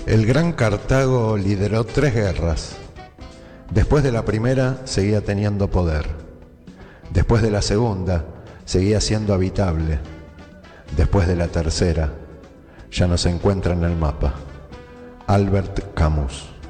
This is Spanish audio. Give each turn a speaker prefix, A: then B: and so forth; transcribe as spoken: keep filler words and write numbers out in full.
A: El gran Cartago lideró tres guerras. Después de la primera seguía teniendo poder. Después de la segunda seguía siendo habitable. Después de la tercera ya no se encuentra en el mapa. Albert Camus.